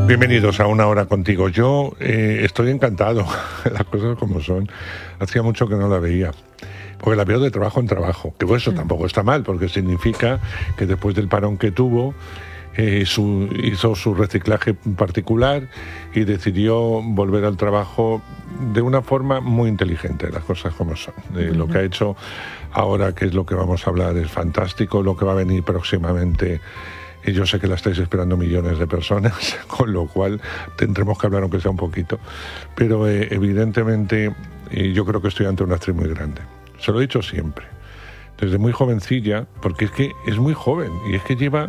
Bienvenidos a Una Hora Contigo. Yo estoy encantado, las cosas como son. Hacía mucho que no la veía, porque la veo de trabajo en trabajo, que eso tampoco está mal, porque significa que después del parón que tuvo, hizo su reciclaje particular y decidió volver al trabajo de una forma muy inteligente, las cosas como son. Lo que ha hecho ahora, que es lo que vamos a hablar, es fantástico. Lo que va a venir próximamente, y yo sé que la estáis esperando millones de personas, con lo cual tendremos que hablar aunque sea un poquito. Pero evidentemente yo creo que estoy ante una actriz muy grande. Se lo he dicho siempre, desde muy jovencilla, porque es que es muy joven, y es que llevas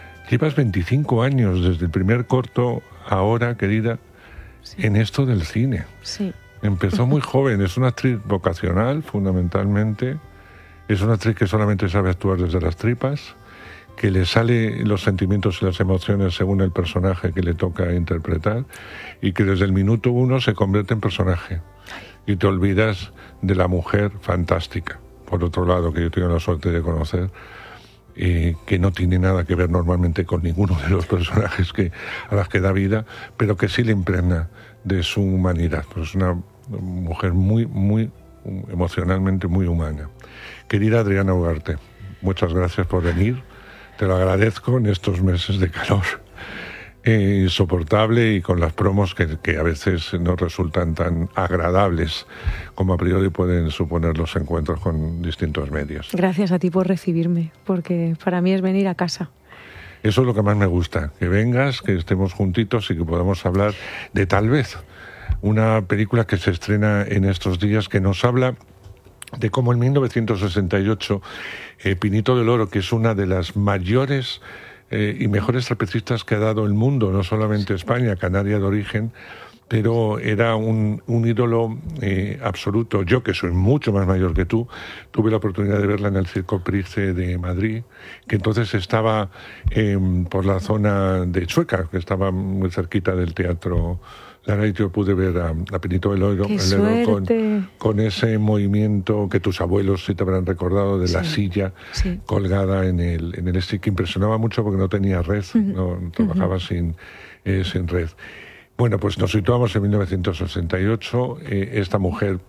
25 años desde el primer corto ahora, querida, en esto del cine. Sí. Empezó muy joven, es una actriz vocacional, fundamentalmente. Es una actriz que solamente sabe actuar desde las tripas, que le sale los sentimientos y las emociones según el personaje que le toca interpretar, y que desde el minuto 1 se convierte en personaje. Y te olvidas de la mujer fantástica, por otro lado, que yo tengo la suerte de conocer, que no tiene nada que ver normalmente con ninguno de los personajes a las que da vida, pero que sí le impregna de su humanidad. Pues es una mujer muy emocionalmente muy humana. Querida Adriana Ugarte, muchas gracias por venir. Te lo agradezco en estos meses de calor insoportable, y con las promos que a veces no resultan tan agradables como a priori pueden suponer los encuentros con distintos medios. Gracias a ti por recibirme, porque para mí es venir a casa. Eso es lo que más me gusta, que vengas, que estemos juntitos y que podamos hablar de Tal vez, una película que se estrena en estos días, que nos habla de cómo en 1968 Pinito del Oro, que es una de las mayores y mejores trapecistas que ha dado el mundo, no solamente España, canaria de origen, pero era un ídolo absoluto. Yo, que soy mucho más mayor que tú, tuve la oportunidad de verla en el Circo Price de Madrid, que entonces estaba por la zona de Chueca, que estaba muy cerquita del Teatro Lara, y yo pude ver a Pinito del Oro con ese movimiento que tus abuelos sí te habrán recordado, de la silla colgada en el stick, que impresionaba mucho porque no tenía red, no trabajaba sin red. Bueno, pues nos situamos en 1968, esta mujer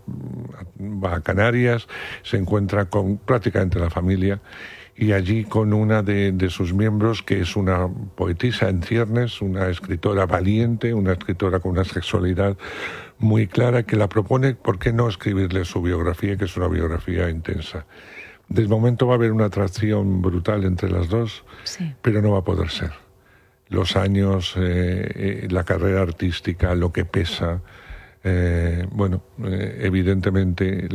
va a Canarias, se encuentra con prácticamente la familia, y allí con una de sus miembros, que es una poetisa en ciernes, una escritora valiente, una escritora con una sexualidad muy clara, que la propone, ¿por qué no escribirle su biografía, que es una biografía intensa? De momento va a haber una atracción brutal entre las dos, pero no va a poder ser. Los años, la carrera artística, lo que pesa, evidentemente